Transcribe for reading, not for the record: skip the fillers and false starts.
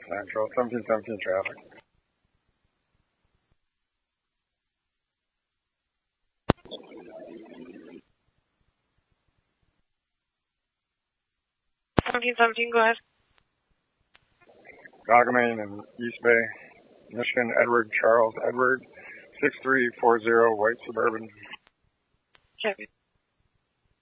Central, 1717 traffic. Go ahead. Gaugamane in East Bay, Michigan, Edward Charles Edward, 6340 White Suburban. Copy.